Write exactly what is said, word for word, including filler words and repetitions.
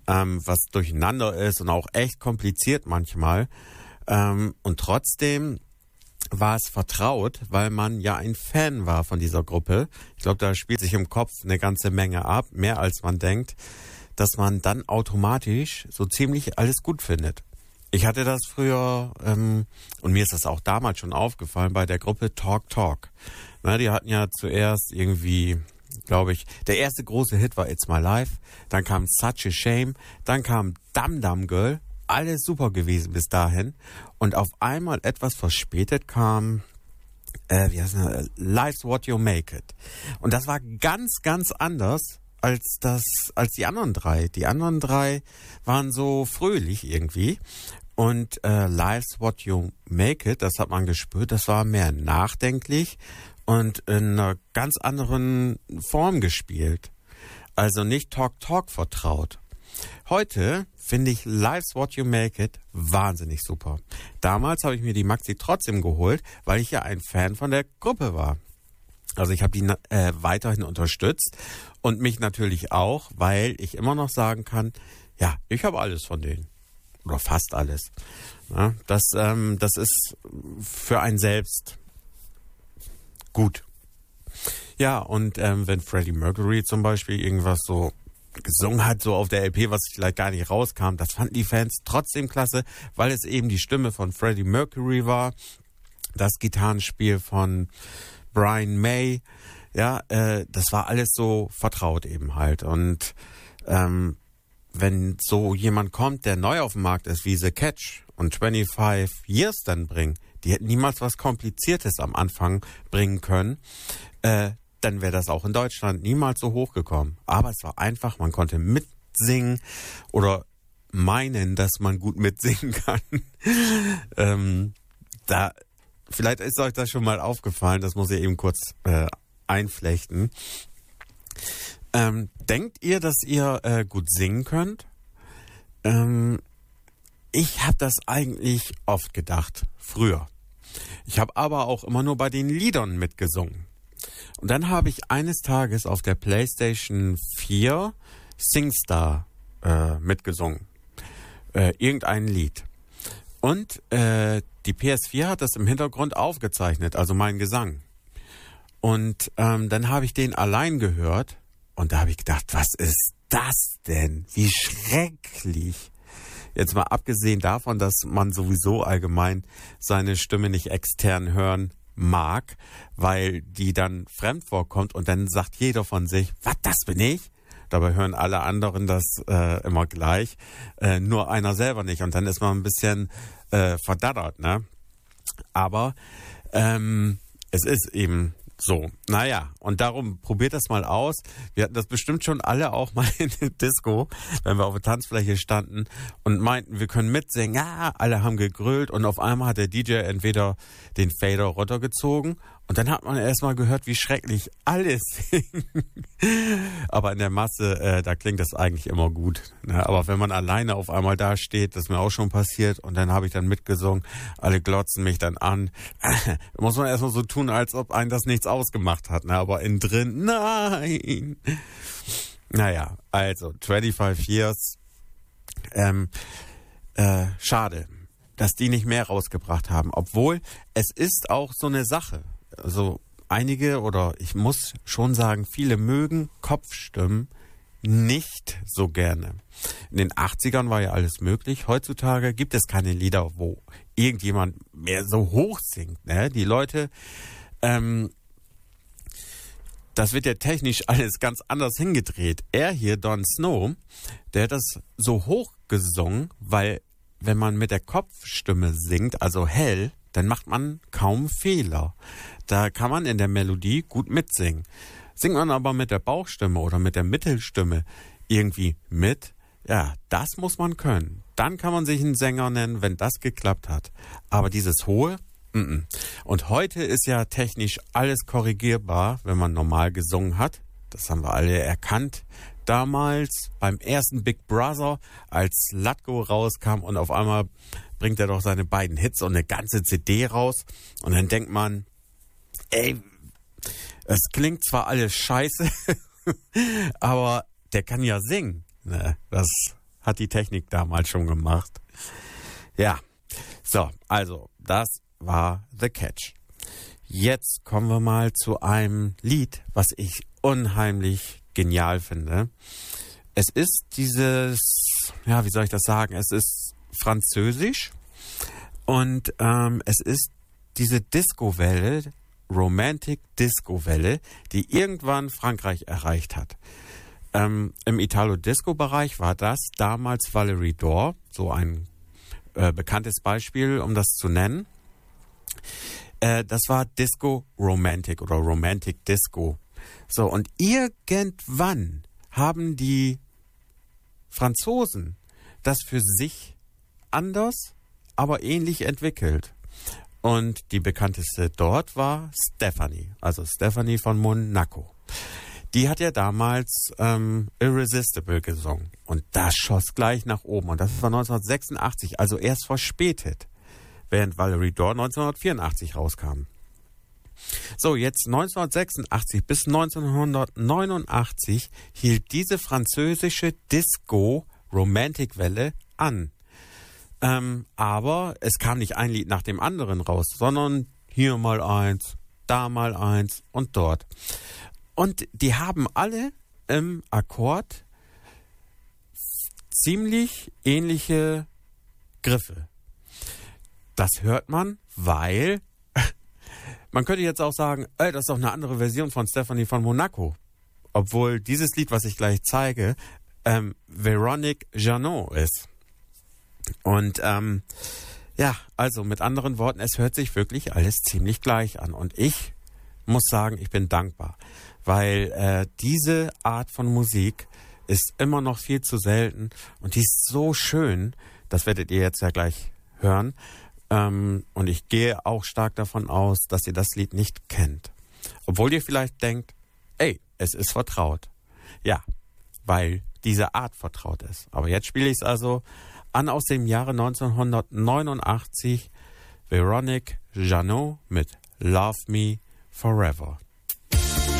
ähm, was durcheinander ist und auch echt kompliziert manchmal. Ähm, und trotzdem war es vertraut, weil man ja ein Fan war von dieser Gruppe. Ich glaube, da spielt sich im Kopf eine ganze Menge ab, mehr als man denkt, dass man dann automatisch so ziemlich alles gut findet. Ich hatte das früher, ähm, und mir ist das auch damals schon aufgefallen, bei der Gruppe Talk Talk. Na, die hatten ja zuerst irgendwie, glaube ich, der erste große Hit war It's My Life, dann kam Such a Shame, dann kam Dum Dum Girl, alles super gewesen bis dahin. Und auf einmal etwas verspätet kam, äh, wie heißt das, Life's What You Make It. Und das war ganz, ganz anders als das, als die anderen drei. Die anderen drei waren so fröhlich irgendwie. Und äh, Life's What You Make It, das hat man gespürt, das war mehr nachdenklich und in einer ganz anderen Form gespielt. Also nicht Talk Talk vertraut. Heute finde ich Life's What You Make It wahnsinnig super. Damals habe ich mir die Maxi trotzdem geholt, weil ich ja ein Fan von der Gruppe war. Also ich habe die äh, weiterhin unterstützt und mich natürlich auch, weil ich immer noch sagen kann, ja, ich habe alles von denen. Oder fast alles. Ja, das, ähm, das ist für einen selbst gut. Ja, und ähm, wenn Freddie Mercury zum Beispiel irgendwas so gesungen hat, so auf der L P, was vielleicht gar nicht rauskam, das fanden die Fans trotzdem klasse, weil es eben die Stimme von Freddie Mercury war, das Gitarrenspiel von Brian May, ja, äh, das war alles so vertraut eben halt. Und ähm, wenn so jemand kommt, der neu auf dem Markt ist, wie The Catch und fünfundzwanzig Years dann bringen, die hätten niemals was Kompliziertes am Anfang bringen können, äh, dann wäre das auch in Deutschland niemals so hochgekommen. Aber es war einfach, man konnte mitsingen oder meinen, dass man gut mitsingen kann. ähm, da, vielleicht ist euch das schon mal aufgefallen, das muss ich eben kurz äh, einflechten. Ähm, denkt ihr, dass ihr äh, gut singen könnt? Ähm, ich habe das eigentlich oft gedacht, früher. Ich habe aber auch immer nur bei den Liedern mitgesungen. Und dann habe ich eines Tages auf der PlayStation vier SingStar äh, mitgesungen. Äh, irgendein Lied. Und äh, die P S vier hat das im Hintergrund aufgezeichnet, also mein Gesang. Und ähm, dann habe ich den allein gehört und da habe ich gedacht, was ist das denn? Wie schrecklich. Jetzt mal abgesehen davon, dass man sowieso allgemein seine Stimme nicht extern hören mag, weil die dann fremd vorkommt und dann sagt jeder von sich, was, das bin ich? Dabei hören alle anderen das äh, immer gleich, äh, nur einer selber nicht und dann ist man ein bisschen äh, verdattert, ne? Aber ähm, es ist eben so, naja, und darum probiert das mal aus. Wir hatten das bestimmt schon alle auch mal in der Disco, wenn wir auf der Tanzfläche standen und meinten, wir können mitsingen. Ja, alle haben gegrölt und auf einmal hat der D J entweder den Fader runtergezogen und dann hat man erstmal gehört, wie schrecklich alle singen. Aber in der Masse, äh, da klingt das eigentlich immer gut. Ne? Aber wenn man alleine auf einmal da steht, das ist mir auch schon passiert und dann habe ich dann mitgesungen, alle glotzen mich dann an. Muss man erstmal so tun, als ob einen das nichts ausgemacht hat. Ne? Aber innen drin, nein. Naja, also fünfundzwanzig Years. Ähm, äh, schade, dass die nicht mehr rausgebracht haben. Obwohl, es ist auch so eine Sache. Also einige oder ich muss schon sagen, viele mögen Kopfstimmen nicht so gerne. In den achtzigern war ja alles möglich. Heutzutage gibt es keine Lieder, wo irgendjemand mehr so hoch singt. Ne? Die Leute, ähm, das wird ja technisch alles ganz anders hingedreht. Er hier, Don Snow, der hat das so hoch gesungen, weil wenn man mit der Kopfstimme singt, also hell, dann macht man kaum Fehler. Da kann man in der Melodie gut mitsingen. Singt man aber mit der Bauchstimme oder mit der Mittelstimme irgendwie mit, ja, das muss man können. Dann kann man sich einen Sänger nennen, wenn das geklappt hat. Aber dieses Hohe, m-m. Und heute ist ja technisch alles korrigierbar, wenn man normal gesungen hat. Das haben wir alle erkannt. Damals beim ersten Big Brother, als Latko rauskam und auf einmal bringt er doch seine beiden Hits und eine ganze C D raus. Und dann denkt man, ey, es klingt zwar alles scheiße, aber der kann ja singen. Ne? Das hat die Technik damals schon gemacht. Ja, so, also das war The Catch. Jetzt kommen wir mal zu einem Lied, was ich unheimlich genial finde. Es ist dieses, ja, wie soll ich das sagen? Es ist französisch und ähm, es ist diese Disco-Welle, Romantic Disco-Welle, die irgendwann Frankreich erreicht hat. Ähm, Im Italo-Disco-Bereich war das damals Valerie Dore, so ein äh, bekanntes Beispiel, um das zu nennen. Äh, das war Disco Romantic oder Romantic Disco. So, und irgendwann haben die Franzosen das für sich anders, aber ähnlich entwickelt. Und die bekannteste dort war Stephanie, also Stephanie von Monaco. Die hat ja damals ähm, Irresistible gesungen und das schoss gleich nach oben. Und das war neunzehnhundertsechsundachtzig, also erst verspätet, während Valerie Dore neunzehnhundertvierundachtzig rauskam. So, jetzt neunzehnhundertsechsundachtzig bis neunzehnhundertneunundachtzig hielt diese französische Disco-Romantic-Welle an. Ähm, aber es kam nicht ein Lied nach dem anderen raus, sondern hier mal eins, da mal eins und dort. Und die haben alle im Akkord ziemlich ähnliche Griffe. Das hört man, weil man könnte jetzt auch sagen, ey, das ist doch eine andere Version von Stephanie von Monaco. Obwohl dieses Lied, was ich gleich zeige, ähm, Véronique Jeannot ist. Und ähm, ja, also mit anderen Worten, es hört sich wirklich alles ziemlich gleich an. Und ich muss sagen, ich bin dankbar, weil äh, diese Art von Musik ist immer noch viel zu selten und die ist so schön, das werdet ihr jetzt ja gleich hören. Ähm, und ich gehe auch stark davon aus, dass ihr das Lied nicht kennt. Obwohl ihr vielleicht denkt, ey, es ist vertraut. Ja, weil diese Art vertraut ist. Aber jetzt spiele ich es also an aus dem Jahre neunzehnhundertneunundachtzig, Véronique Jeannot mit Love Me Forever.